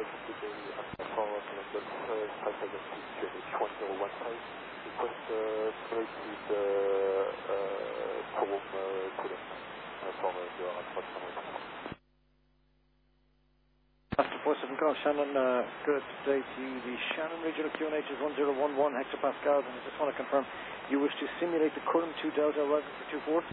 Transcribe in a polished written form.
Master 47 Golf Shannon, good day to you. The Shannon Regional QNH is 1011 hectopascals, and I just want to confirm you wish to simulate the current 2 Delta arriving for 2 ports?